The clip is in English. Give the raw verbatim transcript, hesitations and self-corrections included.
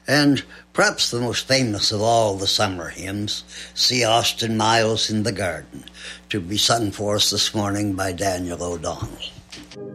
And perhaps the most famous of all the summer hymns, See Austin Miles in the Garden, to be sung for us this morning by Daniel O'Donnell.